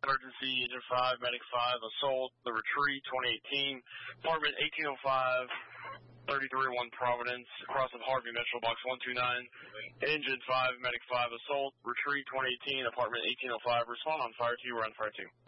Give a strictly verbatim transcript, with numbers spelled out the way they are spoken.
Emergency, Engine five, Medic five, Assault, The Retreat, twenty eighteen, apartment eighteen oh five, thirty-three oh one Providence, across of Harvey Mitchell, box one two nine, Engine five, Medic five, Assault, Retreat, twenty eighteen, apartment eighteen oh five, respond on fire two, we're on fire two.